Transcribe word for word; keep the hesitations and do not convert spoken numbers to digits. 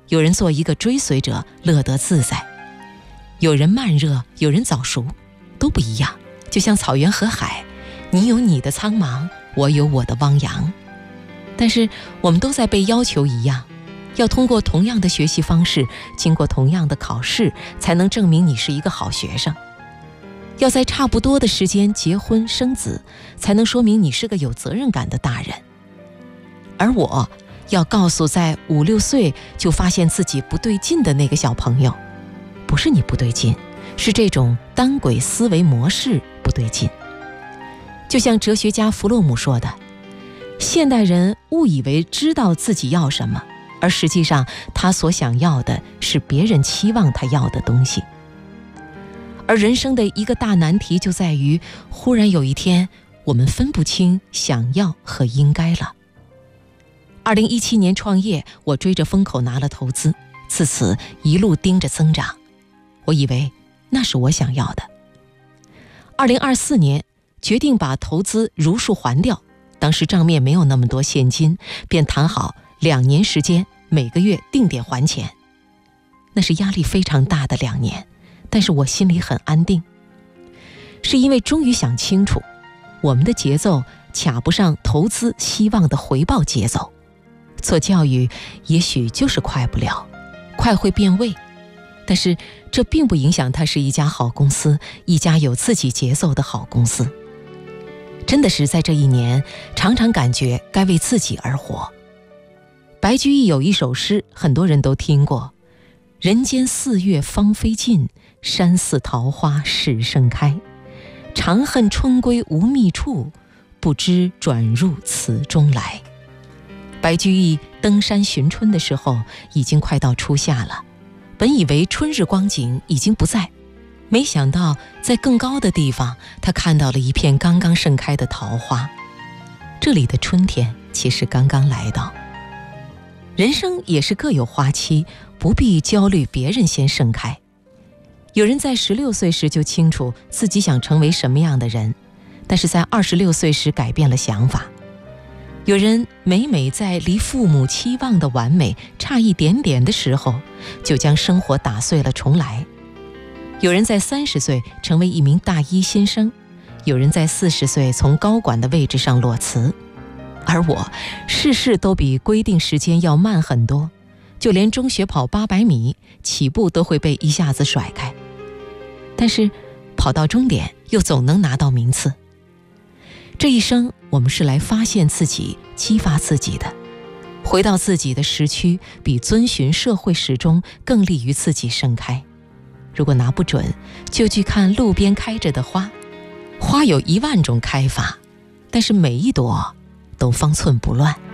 有人做一个追随者，乐得自在；有人慢热，有人早熟，都不一样。就像草原和海，你有你的苍茫，我有我的汪洋。但是我们都在被要求一样，要通过同样的学习方式，经过同样的考试，才能证明你是一个好学生。要在差不多的时间结婚生子，才能说明你是个有责任感的大人。而我要告诉在五六岁就发现自己不对劲的那个小朋友，不是你不对劲，是这种单轨思维模式不对劲。就像哲学家弗洛姆说的，现代人误以为知道自己要什么，而实际上他所想要的是别人期望他要的东西。而人生的一个大难题就在于，忽然有一天我们分不清想要和应该了。二零一七年创业，我追着风口拿了投资，自此一路盯着增长，我以为那是我想要的。二零二四年决定把投资如数还掉，当时账面没有那么多现金，便谈好两年时间，每个月定点还钱。那是压力非常大的两年，但是我心里很安定，是因为终于想清楚，我们的节奏卡不上投资希望的回报节奏。做教育也许就是快不了，快会变味，但是这并不影响它是一家好公司，一家有自己节奏的好公司。真的是在这一年，常常感觉该为自己而活。白居易有一首诗，很多人都听过：人间四月芳菲尽，山寺桃花始盛开。长恨春归无觅处，不知转入此中来。白居易登山寻春的时候，已经快到初夏了，本以为春日光景已经不在，没想到在更高的地方，他看到了一片刚刚盛开的桃花。这里的春天其实刚刚来到。人生也是各有花期，不必焦虑别人先盛开。有人在十六岁时就清楚自己想成为什么样的人，但是在二十六岁时改变了想法。有人每每在离父母期望的完美差一点点的时候，就将生活打碎了重来。有人在三十岁成为一名大一新生，有人在四十岁从高管的位置上裸辞。而我事事都比规定时间要慢很多，就连中学跑八百米起步都会被一下子甩开，但是跑到终点又总能拿到名次。这一生我们是来发现自己，激发自己的。回到自己的时区，比遵循社会时钟更利于自己盛开。如果拿不准，就去看路边开着的花，花有一万种开法，但是每一朵都方寸不乱。